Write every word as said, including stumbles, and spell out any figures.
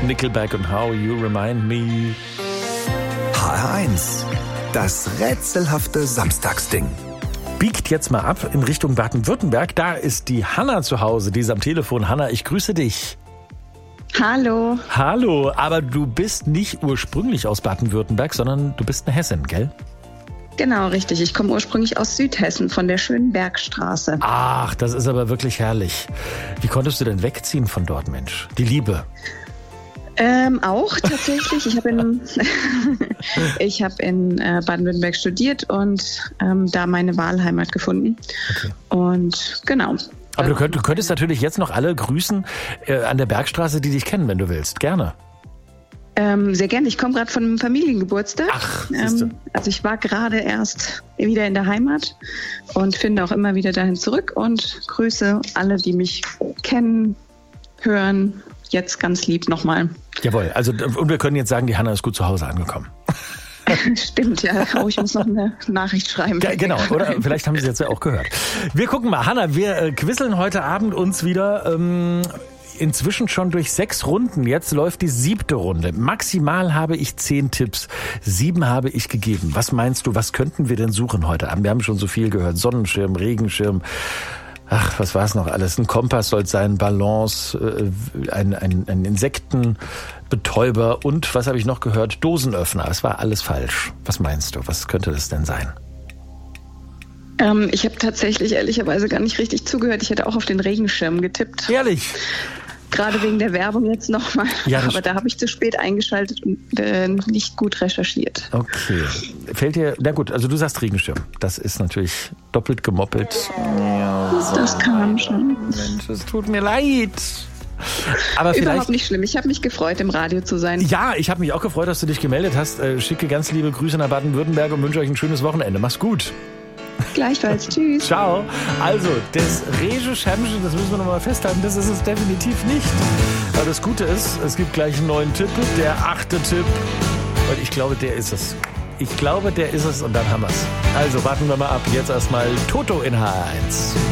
Nickelback und How You Remind Me. H R eins, das rätselhafte Samstagsding. Biegt jetzt mal ab in Richtung Baden-Württemberg. Da ist die Hanna zu Hause, die ist am Telefon. Hanna, ich grüße dich. Hallo. Hallo, aber du bist nicht ursprünglich aus Baden-Württemberg, sondern du bist eine Hessin, gell? Genau, richtig. Ich komme ursprünglich aus Südhessen, von der schönen Bergstraße. Ach, das ist aber wirklich herrlich. Wie konntest du denn wegziehen von dort, Mensch? Die Liebe. Ähm, auch tatsächlich. Ich habe in, ich hab in äh, Baden-Württemberg studiert und ähm, da meine Wahlheimat gefunden. Okay. Und genau. Aber du, könnt, du könntest natürlich jetzt noch alle grüßen äh, an der Bergstraße, die dich kennen, wenn du willst. Gerne. Ähm, sehr gerne. Ich komme gerade von einem Familiengeburtstag. Ach, ähm, also ich war gerade erst wieder in der Heimat und finde auch immer wieder dahin zurück und grüße alle, die mich kennen, hören. Jetzt ganz lieb nochmal. Jawohl, also und wir können jetzt sagen, die Hanna ist gut zu Hause angekommen. Stimmt, ja. Oh, ich muss noch eine Nachricht schreiben. Ja, genau, oder? Vielleicht haben Sie es jetzt ja auch gehört. Wir gucken mal, Hanna, wir äh, quizzeln heute Abend uns wieder ähm, inzwischen schon durch sechs Runden. Jetzt läuft die siebte Runde. Maximal habe ich zehn Tipps. Sieben habe ich gegeben. Was meinst du, was könnten wir denn suchen heute Abend? Wir haben schon so viel gehört. Sonnenschirm, Regenschirm. Ach, was war es noch alles? Ein Kompass soll sein, Balance, äh, ein, ein, ein Insektenbetäuber und, was habe ich noch gehört? Dosenöffner. Es war alles falsch. Was meinst du? Was könnte das denn sein? Ähm, ich habe tatsächlich ehrlicherweise gar nicht richtig zugehört. Ich hätte auch auf den Regenschirm getippt. Ehrlich? Gerade wegen der Werbung jetzt nochmal. Ja, aber da habe ich zu spät eingeschaltet und äh, nicht gut recherchiert. Okay. Fällt dir, na gut, also du sagst Regenschirm. Das ist natürlich doppelt gemoppelt. Ja, das kam schon. Mensch, es tut mir leid. Aber Überhaupt vielleicht nicht schlimm. Ich habe mich gefreut, im Radio zu sein. Ja, ich habe mich auch gefreut, dass du dich gemeldet hast. Äh, schicke ganz liebe Grüße nach Baden-Württemberg und wünsche euch ein schönes Wochenende. Mach's gut. Gleichfalls. Tschüss. Ciao. Also, das Regenschirmchen, das müssen wir nochmal festhalten, das ist es definitiv nicht. Aber das Gute ist, es gibt gleich einen neuen Tipp, der achte Tipp. Und ich glaube, der ist es. Ich glaube, der ist es und dann haben wir's. Also, warten wir mal ab. Jetzt erstmal Toto in H R eins.